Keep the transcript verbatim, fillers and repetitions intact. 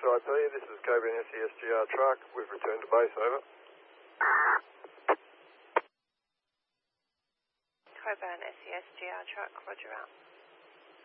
I P, this is Coburn S E S G R truck. We've returned to base, over. Coburn S E S G R truck, roger out.